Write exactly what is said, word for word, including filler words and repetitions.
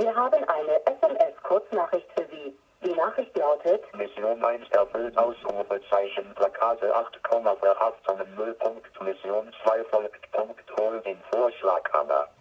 Wir haben eine S M S-Kurznachricht für Sie. Die Nachricht lautet: Mission eins erfüllt, Ausrufezeichen, Plakate acht, verhaftung null. Mission zwei folgt, Punkt, hol den Vorschlaghammer.